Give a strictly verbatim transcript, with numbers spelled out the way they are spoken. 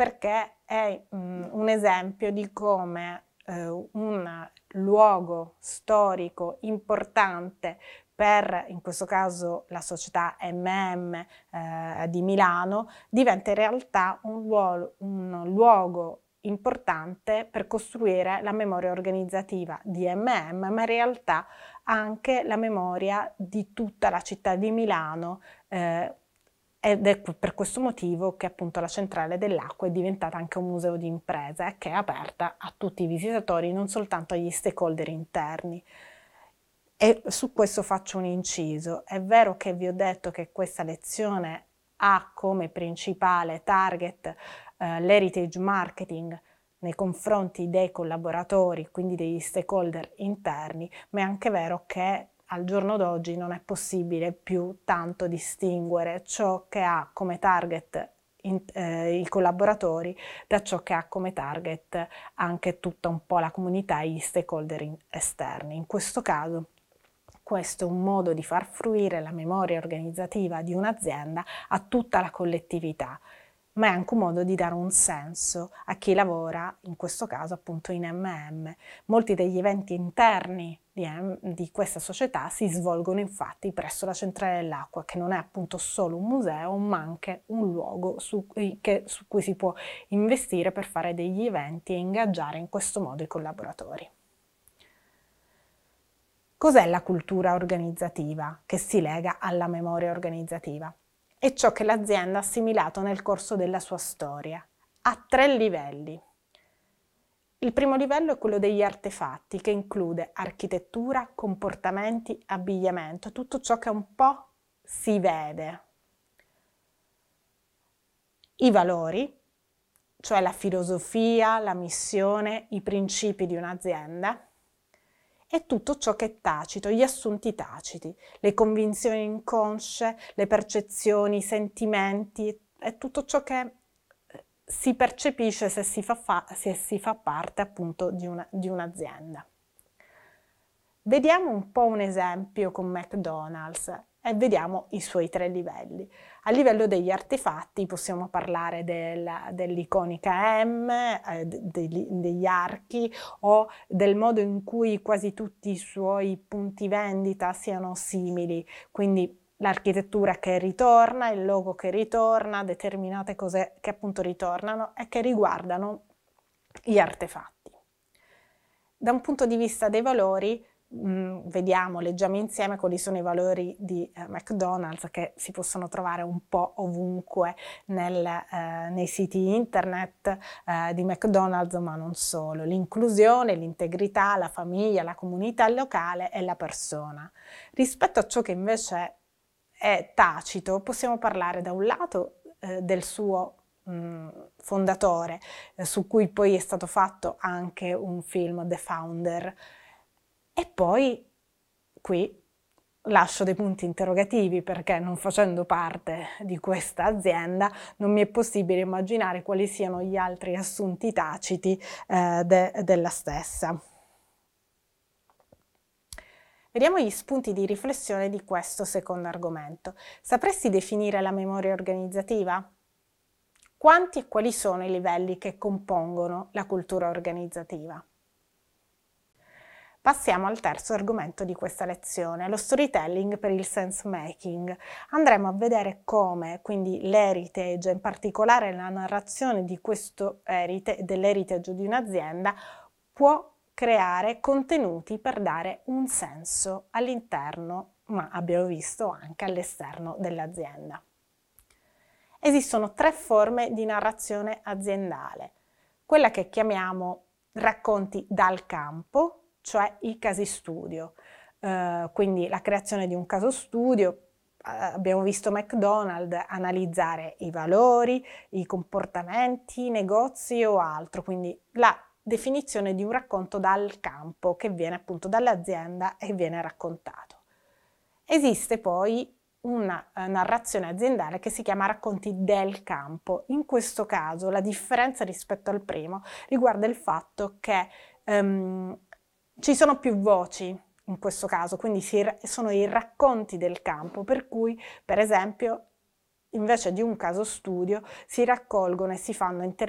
perché è mh, un esempio di come eh, un luogo storico importante per, in questo caso, la società emme emme eh, di Milano, diventa in realtà un, luogo, un luogo importante per costruire la memoria organizzativa di emme emme, ma in realtà anche la memoria di tutta la città di Milano, eh, ed è per questo motivo che appunto la Centrale dell'Acqua è diventata anche un museo di impresa e che è aperta a tutti i visitatori, non soltanto agli stakeholder interni. E su questo faccio un inciso. È vero che vi ho detto che questa lezione ha come principale target eh, l'heritage marketing nei confronti dei collaboratori, quindi degli stakeholder interni, ma è anche vero che al giorno d'oggi non è possibile più tanto distinguere ciò che ha come target in, eh, i collaboratori da ciò che ha come target anche tutta un po' la comunità e gli stakeholder in, esterni. In questo caso questo è un modo di far fruire la memoria organizzativa di un'azienda a tutta la collettività, ma è anche un modo di dare un senso a chi lavora, in questo caso appunto in emme emme. Molti degli eventi interni di, di questa società si svolgono infatti presso la Centrale dell'Acqua, che non è appunto solo un museo, ma anche un luogo su, che, su cui si può investire per fare degli eventi e ingaggiare in questo modo i collaboratori. Cos'è la cultura organizzativa che si lega alla memoria organizzativa? È ciò che l'azienda ha assimilato nel corso della sua storia, a tre livelli. Il primo livello è quello degli artefatti, che include architettura, comportamenti, abbigliamento, tutto ciò che un po' si vede. I valori, cioè la filosofia, la missione, i principi di un'azienda, e tutto ciò che è tacito, gli assunti taciti, le convinzioni inconsce, le percezioni, i sentimenti, è tutto ciò che si percepisce se si fa, fa, se si fa parte appunto di, una, di un'azienda. Vediamo un po' un esempio con McDonald's e vediamo i suoi tre livelli. A livello degli artefatti possiamo parlare del, dell'iconica M, eh, degli, degli archi o del modo in cui quasi tutti i suoi punti vendita siano simili, quindi l'architettura che ritorna, il logo che ritorna, determinate cose che appunto ritornano e che riguardano gli artefatti. Da un punto di vista dei valori, mh, vediamo, leggiamo insieme quali sono i valori di eh, McDonald's, che si possono trovare un po' ovunque nel, eh, nei siti internet eh, di McDonald's, ma non solo. L'inclusione, l'integrità, la famiglia, la comunità locale e la persona. Rispetto a ciò che invece è tacito, possiamo parlare da un lato eh, del suo mh, fondatore, eh, su cui poi è stato fatto anche un film, The Founder, e poi qui lascio dei punti interrogativi perché non facendo parte di questa azienda non mi è possibile immaginare quali siano gli altri assunti taciti eh, de- della stessa. Vediamo gli spunti di riflessione di questo secondo argomento. Sapresti definire la memoria organizzativa? Quanti e quali sono i livelli che compongono la cultura organizzativa? Passiamo al terzo argomento di questa lezione, lo storytelling per il sense making. Andremo a vedere come quindi l'heritage, in particolare la narrazione di questo heritage, dell'heritage di un'azienda, può creare contenuti per dare un senso all'interno, ma abbiamo visto anche all'esterno dell'azienda. Esistono tre forme di narrazione aziendale, quella che chiamiamo racconti dal campo, cioè i casi studio, uh, quindi la creazione di un caso studio. Uh, abbiamo visto McDonald's analizzare i valori, i comportamenti, i negozi o altro, quindi la definizione di un racconto dal campo che viene appunto dall'azienda e viene raccontato. Esiste poi una uh, narrazione aziendale che si chiama racconti del campo. In questo caso la differenza rispetto al primo riguarda il fatto che um, ci sono più voci in questo caso, quindi si, sono i racconti del campo, per cui per esempio invece di un caso studio si raccolgono e si fanno interviste